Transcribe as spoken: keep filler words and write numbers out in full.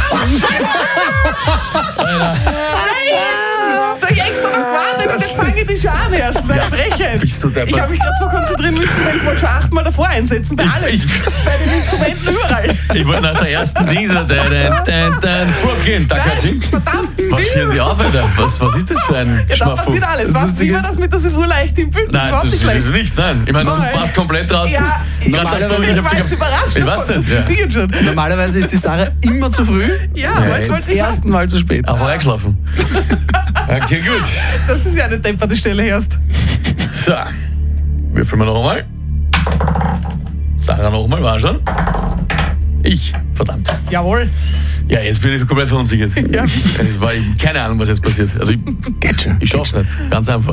Soll ich extra noch gewartet und jetzt fange ich dich schon an erst. Das ist eine Frechheit. Bist du deppert. Ich habe mich gerade so konzentrieren müssen, weil ich wollte schon achtmal davor einsetzen. Bei allem. Ich- Bei den Instrumenten überall. Ich wollte nach der ersten Ding so, dein, dein, dein, Burkin, da kannst du hin. Verdammt. Was führen die auf, Alter? Was, was ist das für ein Ja, da Schmafu? passiert alles. Das Weißt du, wie Lustige war ist- das mit, das ist urleicht im Bild? Nein, überhaupt das nicht ist leicht. es nicht, nein. Ich meine, du Nein. passt komplett draußen. Ja, Gerade, dass normalerweise- du- Ich hab war dich- jetzt überrascht Ich davon, weiß das nicht, ja. passiert schon. Normalerweise ist die Sarah immer zu früh. Ja, Ja, aber jetzt jetzt wollte Zum ich ersten Mal zu spät. Einfach eingeschlafen. Okay, gut. Das ist ja eine depperte Stelle erst. So, würfeln wir noch einmal. Sarah noch einmal, war schon. Ich, verdammt. Jawohl. Ja, jetzt bin ich komplett verunsichert. Ja. Es war keine Ahnung, was jetzt passiert. Also ich, Geht schon. ich schaff's nicht. Ganz einfach.